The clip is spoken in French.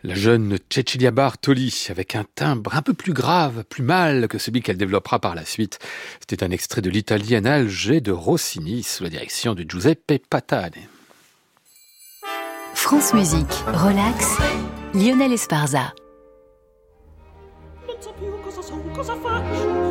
La jeune Cecilia Bartoli, avec un timbre un peu plus grave, plus mâle que celui qu'elle développera par la suite. C'était un extrait de l'Italienne à Alger de Rossini, sous la direction de Giuseppe Patane. France Musique, relax, Lionel Esparza. Non so più cosa son, cosa faccio.